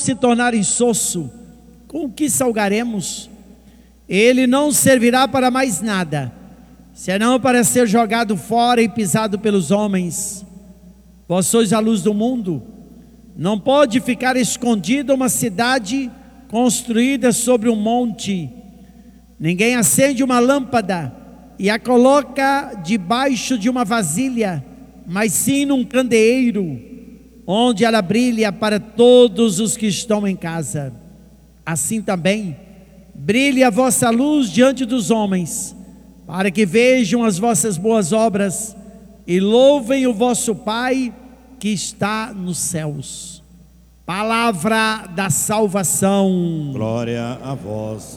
se tornar insosso, com o que salgaremos? Ele não servirá para mais nada, senão para ser jogado fora e pisado pelos homens. Vós sois a luz do mundo. Não pode ficar escondida uma cidade construída sobre um monte. Ninguém acende uma lâmpada e a coloca debaixo de uma vasilha, mas sim num candeeiro, onde ela brilha para todos os que estão em casa. Assim também, brilhe a vossa luz diante dos homens, para que vejam as vossas boas obras e louvem o vosso Pai que está nos céus. Palavra da salvação. Glória a vós,